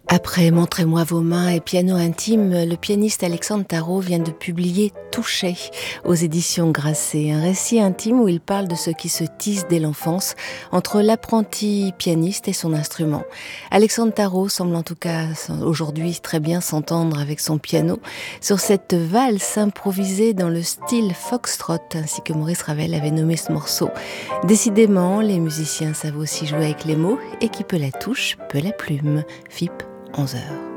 Après Montrez-moi vos mains et Piano intime, le pianiste Alexandre Tarot vient de publier Touché aux éditions Grasset, un récit intime où il parle de ce qui se tisse dès l'enfance entre l'apprenti pianiste et son instrument. Alexandre Tarot semble en tout cas aujourd'hui très bien s'entendre avec son piano sur cette valse improvisée dans le style foxtrot, ainsi que Maurice Ravel avait nommé ce morceau. Décidément, les musiciens savent aussi jouer avec les mots et qui peut la touche peut la plume. FIP 11h.